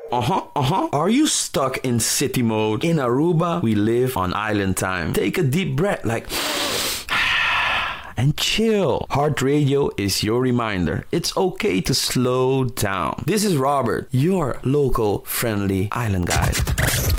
Are you stuck in city mode? In Aruba, we live on island time. Take a deep breath, like, and chill. Heart Radio is your reminder. It's okay to slow down. This is Robert, your local friendly island guide.